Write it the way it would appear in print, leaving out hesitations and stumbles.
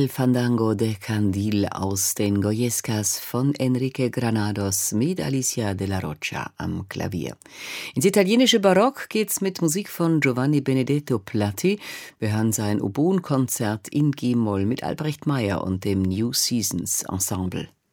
El Fandango de Candil aus den Goyescas von Enrique Granados mit Alicia de la Rocha am Klavier. Ins italienische Barock geht's mit Musik von Giovanni Benedetto Platti. Wir hören sein Oboenkonzert in G-Moll mit Albrecht Meyer und dem New Seasons Ensemble.